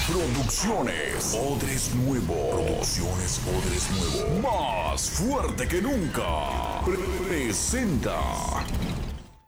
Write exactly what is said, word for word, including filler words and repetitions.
Producciones Odres Nuevo. Producciones Odres Nuevo. Más fuerte que nunca. Presenta.